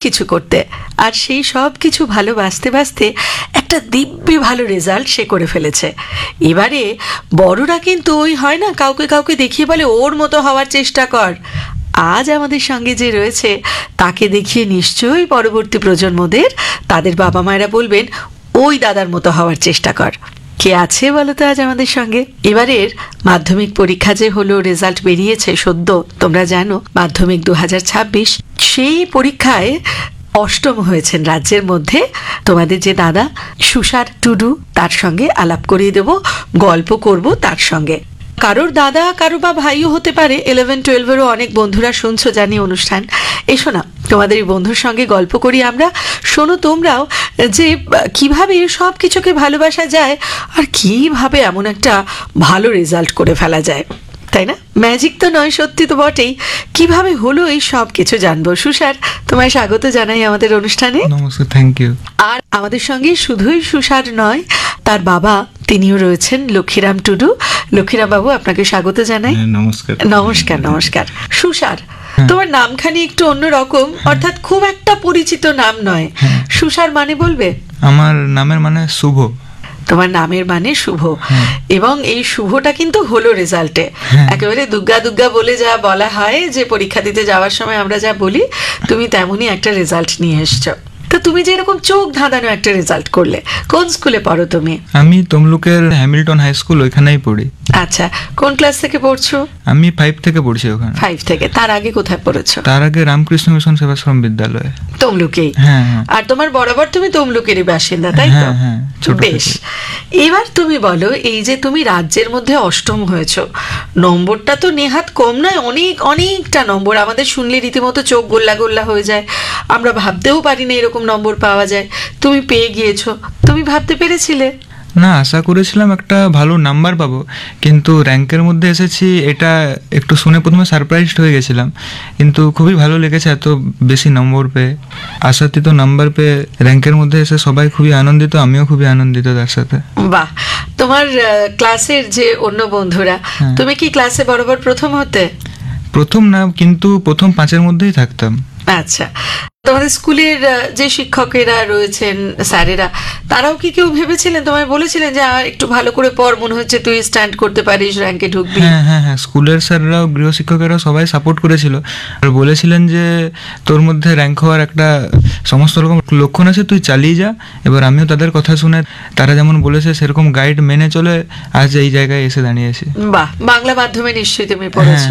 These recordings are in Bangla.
কিছু করতে, আর সেই সব কিছু ভালোবাসতে বাসতে একটা দিব্যি ভালো রেজাল্ট সে করে ফেলেছে। এবারে বড়রা কিন্তু ওই হয় না, কাউকে কাউকে দেখিয়ে বলে ওর মতো হওয়ার চেষ্টা কর। আজ আমাদের সঙ্গে যে রয়েছে তাকে দেখিয়ে নিশ্চয়ই পরবর্তী প্রজন্মদের তাদের বাবা মায়েরা বলবেন ওই দাদার মতো হওয়ার চেষ্টা কর। কে আছে বলো তো আজ আমাদের সঙ্গে? এবারের মাধ্যমিক পরীক্ষা যে হলো, রেজাল্ট বেরিয়েছে সদ্য, তোমরা জানো মাধ্যমিক 2026, সেই পরীক্ষায় অষ্টম হয়েছেন রাজ্যের মধ্যে তোমাদের যে দাদা সুষার টুডু, তার সঙ্গে আলাপ করিয়ে দেব, গল্প করব তার সঙ্গে। কারোর দাদা কারো বা ভাইও হতে পারে, 11-12-এরও অনেক বন্ধুরা শুনছো জানি অনুষ্ঠান। এসো না, তোমাদের এই বন্ধুর সঙ্গে গল্প করি আমরা, শোনো তোমরাও যে কিভাবে সব কিছুকে ভালোবাসা যায় আর কিভাবে এমন একটা ভালো রেজাল্ট করে ফেলা যায়, তাই না? ম্যাজিক তো নয়, সত্যি তো বটেই। কিভাবে হলো এই সব কিছু জানবো। সুষার, তোমায় স্বাগত জানাই আমাদের অনুষ্ঠানে। নমস্কার, থ্যাংক ইউ। আর আমাদের সঙ্গে শুধুই সুষার নয়, তার বাবা তিনিও রয়েছেন, লক্ষ্মীরাম টুডু। লক্ষ্মীরাম বাবু, আপনাকে স্বাগত জানাই। নমস্কার। নমস্কার নমস্কার। সুষার, তোমার নামখানি একটু অন্যরকম, অর্থাৎ খুব একটা পরিচিত নাম নয়। সুষার মানে বলবে? আমার নামের মানে শুভ। তোমার নামের মানে শুভ, এবং এই শুভটা কিন্তু হলো রেজাল্টে। একেবারে দুগ্গা দুগ্গা বলে যা বলা হয় যে পরীক্ষা দিতে যাওয়ার সময় আমরা যা বলি, তুমি তেমনই একটা রেজাল্ট নিয়ে এসছো। তো তুমি যে এরকম চোখ ধাঁধানো একটা রেজাল্ট করলে, কোন স্কুলে পড়ো তুমি? আমি তমলুকের হ্যামিল্টন হাই স্কুল, ওইখানেই পড়ি। আচ্ছা, কোন ক্লাস থেকে পড়ছো? আমি 5 থেকে পড়ছি ওখানে। 5 থেকে। তার আগে কোথায় পড়েছো? তার আগে রামকৃষ্ণ মিশন সেবাশ্রম বিদ্যালয়ে, তমলুকেই। হ্যাঁ। আর তোমার বরাবর তুমি তমলুকেরই বাসিন্দা, তাই তো? হ্যাঁ। বেশ। এবার তুমি বলো, এই যে তুমি রাজ্যের মধ্যে অষ্টম হয়েছো, নম্বরটা তো নেহাত কম নয়, অনেকটা নম্বর। আমাদের শুনলে রীতিমতো চোখ গোল্লা গোল্লা হয়ে যায়, আমরা ভাবতেও পারি না এরকম নম্বর পাওয়া যায়। তুমি পেয়ে গিয়েছো, তুমি ভাবতে পেরেছিলে? না, আশা করেছিলাম একটা ভালো নাম্বার পাবো, কিন্তু র্যাঙ্কের মধ্যে এসেছি এটা একটু শুনে প্রথমে সারপ্রাইজড হয়ে গেছিলাম, কিন্তু খুবই ভালো লেগেছে এত বেশি নম্বর পেয়ে। আশাতীত নাম্বার পেয়ে র্যাঙ্কের মধ্যে এসে সবাই খুবই আনন্দিত, আমিও খুবই আনন্দিত তার সাথে। বাহ। তোমার ক্লাসের যে অন্য বন্ধুরা, তুমি কি ক্লাসে বরাবর প্রথম হতে? প্রথম না, কিন্তু প্রথম 5-এর মধ্যেই থাকতাম। আচ্ছা, তোমাদের স্কুলের যে শিক্ষকেরা রয়েছেন, স্যারেরা, তারাও কি কেউ ভেবেছিলেন, তোমায় বলেছিলেন যে একটু ভালো করে পড়, মনে হচ্ছে তুই স্ট্যান্ড করতে পারিস, র্যাঙ্কে ঢুকবি? হ্যাঁ, স্কুলের স্যাররাও গৃহশিক্ষকেরা সবাই সাপোর্ট করেছিল আর বলেছিলেন যে তোর মধ্যে র্যাঙ্ক হওয়ার একটা সমস্ত রকম লক্ষণ আছে, তুই চালিয়ে যা। এবার আমিও তাদের কথা শুনে, তারা যেমন বলেছে সেরকম গাইড মেনে চলে আজ এই জায়গায় এসে দাঁড়িয়েছি। বাহ। বাংলা মাধ্যমে নিশ্চয়ই তুমি পড়েছো?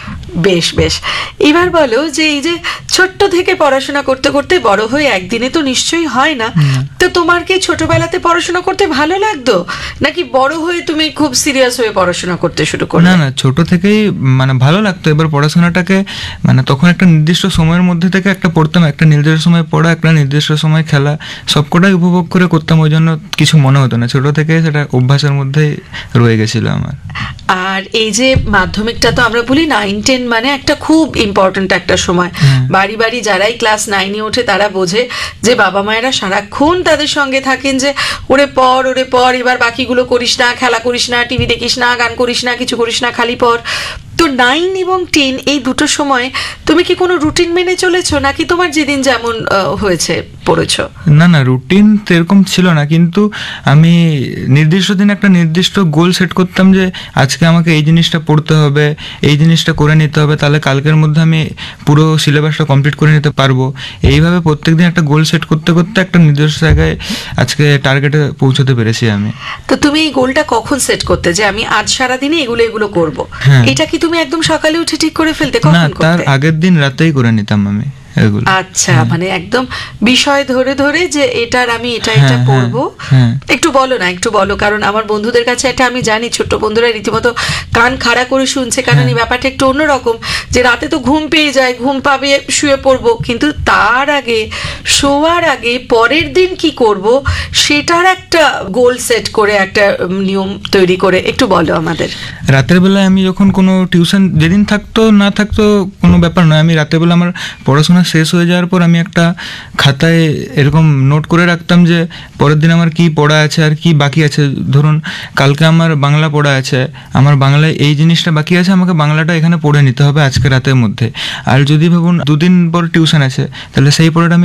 বেশ বেশ। এবার বলো যে এই যে ছোট্ট থেকে পড়াশোনা করতে করতে বড় হয়ে একদিনে তো নিশ্চয়ই হয় না, তো তোমার কি ছোটবেলাতে পড়াশোনা করতে ভালো লাগতো, নাকি বড় হয়ে তুমি খুব সিরিয়াস হয়ে পড়াশোনা করতে শুরু করলে? না, ছোট থেকেই মানে ভালো লাগতো। এবার পড়াশোনাটাকে মানে তখন একটা নির্দিষ্ট সময়ের মধ্যে থেকে একটা পড়তাম, একটা নির্দিষ্ট সময় পড়া, একটা নির্দিষ্ট সময় খেলা, সবকটাই উপভোগ করে করতাম, ওই জন্য কিছু মনে হতো না। ছোট থেকে সেটা অভ্যাসের মধ্যেই রয়ে গেছিল আমার। আর এই যে মাধ্যমিকটা তো আমরা বলি 9-10 মানে একটা খুব ইম্পর্টেন্ট একটা সময়। বাড়ি বাড়ি যারাই ক্লাস 9-এ ওঠে তারা বোঝে যে বাবা মায়েরা সারাক্ষণ তাদের সঙ্গে থাকেন যে ওরে পড়, এবার বাকিগুলো করিস না, খেলা করিস না, টিভি দেখিস না, গান করিস না, কিছু করিস না, খালি পড়। তো 9 এবং 10 এই দুটো সময় তুমি কি কোনো রুটিন মেনে চলেছো, নাকি তোমার যেদিন যেমন হয়েছে পড়েছো? না, রুটিন সেরকম ছিল না, কিন্তু আমি নির্দিষ্ট দিন একটা নির্দিষ্ট গোল সেট করতাম যে আজকে আমাকে এই জিনিসটা পড়তে হবে, এই জিনিসটা করে নিতে হবে, তাহলে কালকের মধ্যে আমি পুরো সিলেবাসটা কমপ্লিট করে নিতে পারবো। এইভাবে প্রত্যেকদিন একটা গোল সেট করতে করতে একটা নির্দিষ্ট জায়গায় আজকে টার্গেটে পৌঁছতে পেরেছি আমি। তো তুমি এই গোলটা কখন সেট করতে যে আমি আজ সারাদিনে এগুলো করবো? এটা কি তুমি একদম সকালে উঠে ঠিক করে ফেলতে? না, তার আগের দিন রাতেই করে নিতাম আমি এগুলো। আচ্ছা, মানে একদম বিষয় ধরে ধরে যে এটার আমি এটা পড়বো। একটু বলো, কারণ আমার বন্ধুদের কাছে এটা আমি জানি, ছোট্ট বন্ধুরা রীতিমতো কান খাড়া করে শুনছে, কারণ এই ব্যাপারটা একটু অন্যরকম, যে রাতে তো ঘুম পেয়ে যায়, ঘুম পাবে, শুয়ে পড়বো, কিন্তু তার আগে শোয়ার আগে পরের দিন কি করব সেটার একটা গোল সেট করে একটা নিয়ম তৈরি করে একটু বলো আমাদের। রাতের বেলায় আমি যখন কোনো টিউশন যেদিন থাকতো না থাকতো কোনো ব্যাপার নয়, আমি রাতের বেলা আমার পড়াশোনা শেষ হয়ে যাওয়ার পর আমি একটা খাতায় এরকম নোট করে রাখতাম যে পরের দিন আমার কি পড়া আছে আর কি বাকি আছে। ধরুন কালকে আমার বাংলা পড়া আছে, আমার বাংলায় এই জিনিসটা বাকি আছে, আমাকে বাংলাটা এখানে পড়ে নিতে হবে আজকে রাতের মধ্যে। আর যদি ভাবুন 2 দিন পর টিউশন আছে, তাহলে সেই পড়াটা আমি